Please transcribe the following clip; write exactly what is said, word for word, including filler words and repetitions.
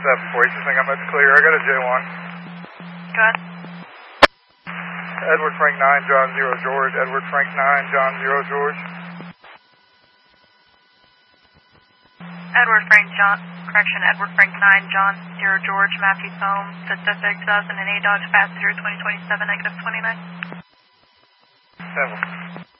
seven four. You think I'm at the clear? I got a J one. Go ahead. Edward Frank nine, John zero George. Edward Frank nine, John zero George. Edward Frank John, correction, Edward Frank nine, John zero George, Matthews Home, Pacific two thousand eight Dodge Passenger twenty twenty-seven, negative twenty-nine. seven.